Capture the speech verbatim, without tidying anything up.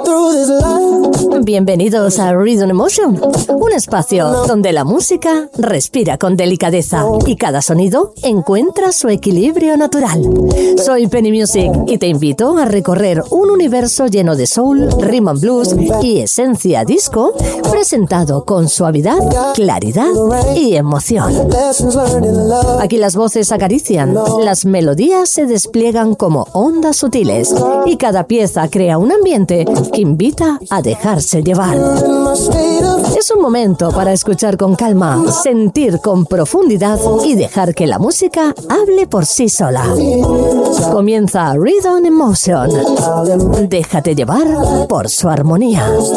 Bienvenidos a Rhythm Emotion, un espacio donde la música respira con delicadeza y cada sonido encuentra su equilibrio natural. Soy Penny Music y te invito a recorrer un universo lleno de soul, rhythm and blues y esencia disco, presentado con suavidad, claridad y emoción. Aquí las voces acarician, las melodías se despliegan como ondas sutiles y cada pieza crea un ambiente que invita a dejarse llevar. Es un momento para escuchar con calma, sentir con profundidad y dejar que la música hable por sí sola. Comienza Rhythm Emotion. Déjate llevar por su armonía.